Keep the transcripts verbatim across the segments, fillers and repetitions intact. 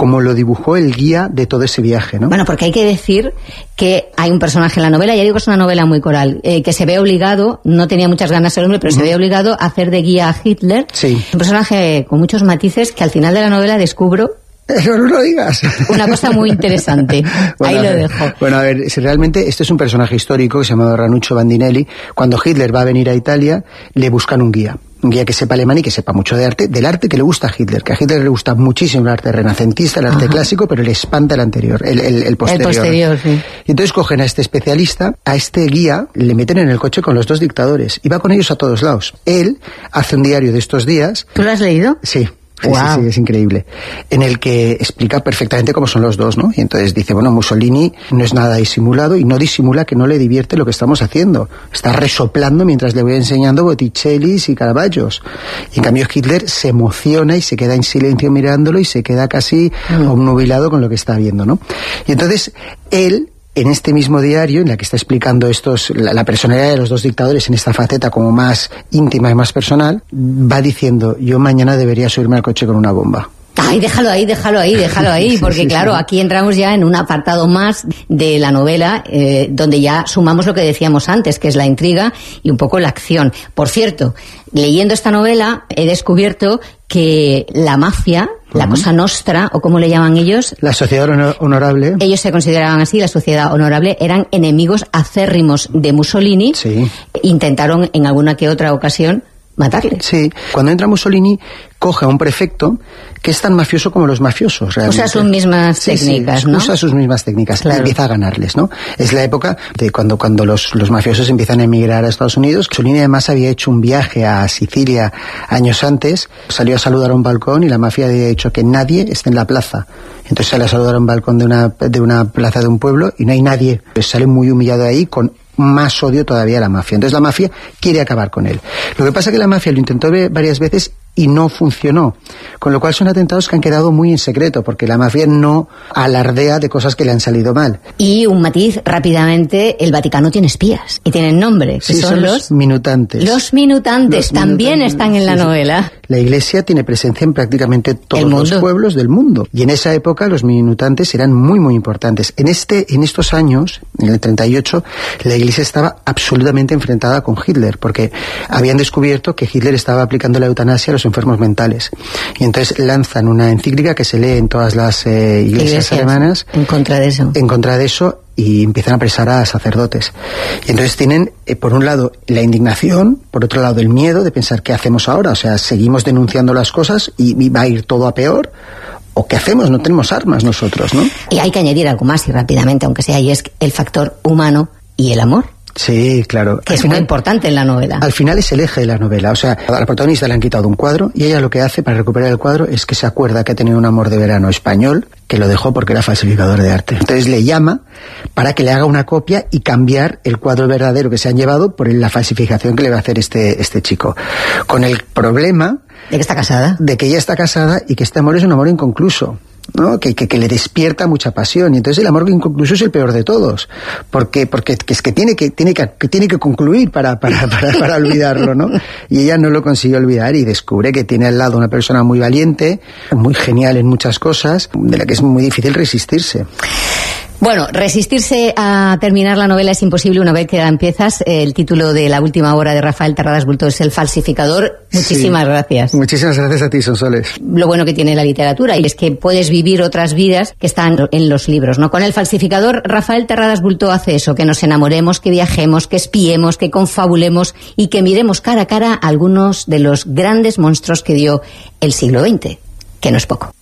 como lo dibujó el guía de todo ese viaje, ¿no? Bueno, porque hay que decir que hay un personaje en la novela, ya digo que es una novela muy coral, eh, que se ve obligado, no tenía muchas ganas el hombre, pero uh-huh. se ve obligado a hacer de guía a Hitler. Sí. Un personaje con muchos matices que al final de la novela descubro no lo digas. Una cosa muy interesante. Bueno, ahí lo ver, dejo. Bueno, a ver, si realmente este es un personaje histórico que se llama Ranuccio Bandinelli. Cuando Hitler va a venir a Italia, le buscan un guía. Un guía que sepa alemán y que sepa mucho de arte, del arte que le gusta a Hitler, que a Hitler le gusta muchísimo el arte renacentista, el arte Ajá. clásico, pero le espanta el anterior, el, el, el posterior. El posterior, sí. Y entonces cogen a este especialista, a este guía, le meten en el coche con los dos dictadores y va con ellos a todos lados. Él hace un diario de estos días. ¿Tú lo has leído? Sí. Sí, wow. sí, sí, es increíble. En el que explica perfectamente cómo son los dos, ¿no? Y entonces dice, bueno, Mussolini no es nada disimulado y no disimula que no le divierte lo que estamos haciendo. Está resoplando mientras le voy enseñando Botticellis y Caravaggios. Y en cambio Hitler se emociona y se queda en silencio mirándolo y se queda casi mm. obnubilado con lo que está viendo, ¿no? Y entonces él, en este mismo diario, en la que está explicando estos, la, la personalidad de los dos dictadores en esta faceta como más íntima y más personal, va diciendo, yo mañana debería subirme al coche con una bomba. Ay, déjalo ahí, déjalo ahí, déjalo ahí, porque sí, sí, claro, sí. aquí entramos ya en un apartado más de la novela, eh, donde ya sumamos lo que decíamos antes, que es la intriga y un poco la acción. Por cierto, leyendo esta novela he descubierto que la mafia, uh-huh. la Cosa Nostra, o como le llaman ellos... La sociedad honor- honorable. Ellos se consideraban así, la sociedad honorable, eran enemigos acérrimos de Mussolini. Sí. Intentaron en alguna que otra ocasión matarle. Sí, cuando entra Mussolini coge a un prefecto que es tan mafioso como los mafiosos, realmente. Usa sus mismas sí, técnicas, sí, ¿no? Usa sus mismas técnicas claro. y empieza a ganarles, ¿no? Es la época de cuando, cuando los, los mafiosos empiezan a emigrar a Estados Unidos. Mussolini además había hecho un viaje a Sicilia años antes, salió a saludar a un balcón y la mafia había dicho que nadie esté en la plaza. Entonces sale a saludar a un balcón de una, de una plaza de un pueblo y no hay nadie. Pues sale muy humillado de ahí con más odio todavía a la mafia. Entonces la mafia quiere acabar con él. Lo que pasa es que la mafia lo intentó varias veces y no funcionó, con lo cual son atentados que han quedado muy en secreto, porque la mafia no alardea de cosas que le han salido mal. Y un matiz rápidamente, el Vaticano tiene espías y tienen nombre, que sí, son, son los, los minutantes. Los minutantes, los también minutantes, están en la sí, novela. La Iglesia tiene presencia en prácticamente todos los pueblos del mundo, y en esa época los minutantes eran muy muy importantes. En este, en estos años, en el treinta y ocho, la Iglesia estaba absolutamente enfrentada con Hitler, porque habían descubierto que Hitler estaba aplicando la eutanasia a los enfermos mentales, y entonces lanzan una encíclica que se lee en todas las eh, iglesias, iglesias alemanas en contra de eso en contra de eso y empiezan a apresar a sacerdotes. Y entonces tienen, eh, por un lado, la indignación, por otro lado, el miedo de pensar qué hacemos ahora, o sea, seguimos denunciando las cosas y, y va a ir todo a peor, o qué hacemos, no tenemos armas nosotros, ¿no? Y hay que añadir algo más y rápidamente, aunque sea, y es el factor humano y el amor. Sí, claro. Que es muy importante en la novela. Al final es el eje de la novela. O sea, a la protagonista le han quitado un cuadro y ella lo que hace para recuperar el cuadro es que se acuerda que ha tenido un amor de verano español que lo dejó porque era falsificador de arte. Entonces le llama para que le haga una copia y cambiar el cuadro verdadero que se han llevado por la falsificación que le va a hacer este, este chico. Con el problema... ¿De que está casada? De que ella está casada y que este amor es un amor inconcluso, ¿no? Que, que, que le despierta mucha pasión, y entonces el amor inconcluso es el peor de todos, porque porque que es que tiene que tiene que, que tiene que concluir para para, para para olvidarlo, ¿no? Y ella no lo consigue olvidar y descubre que tiene al lado una persona muy valiente, muy genial en muchas cosas, de la que es muy difícil resistirse. Bueno, resistirse a terminar la novela es imposible una vez que la empiezas. El título de La última obra de Rafael Terradas Bultó es El falsificador. Muchísimas sí. gracias. Muchísimas gracias a ti, Sonsoles. Lo bueno que tiene la literatura y es que puedes vivir otras vidas que están en los libros, ¿no? Con El falsificador, Rafael Terradas Bultó hace eso, que nos enamoremos, que viajemos, que espiemos, que confabulemos y que miremos cara a cara a algunos de los grandes monstruos que dio el siglo veinte, que no es poco.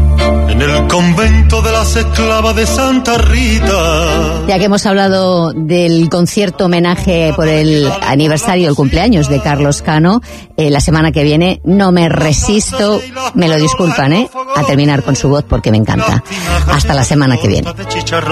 En el convento de las esclavas de Santa Rita. Ya que hemos hablado del concierto homenaje por el aniversario, el cumpleaños de Carlos Cano, eh, la semana que viene no me resisto, me lo disculpan, ¿eh?, a terminar con su voz porque me encanta. Hasta la semana que viene.